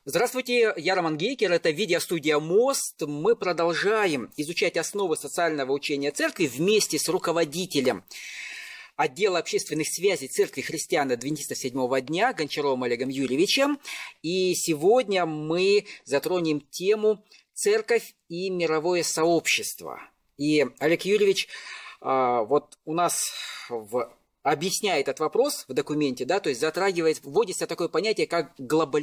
Здравствуйте, я Роман Гейкер, это видеостудия «Мост». Мы продолжаем изучать основы социального учения церкви вместе с руководителем отдела общественных связей Церкви христиан-адвентистов седьмого дня Гончаровым Олегом Юрьевичем. И сегодня мы затронем тему «Церковь и мировое сообщество». И Олег Юрьевич вот у нас объясняет этот вопрос в документе, да, то есть затрагивает, вводится такое понятие, как глобализация.